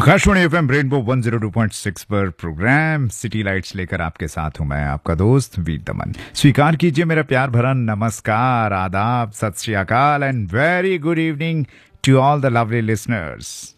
Akashvani FM rainbow 102.6 पर programme city lights लेकर आपके साथ हूं मैं, आपका दोस्त वीर दमन। स्वीकार कीजिए मेरा प्यार भरा नमस्कार, आदाब, सत श्री अकाल and very good evening to all the lovely listeners.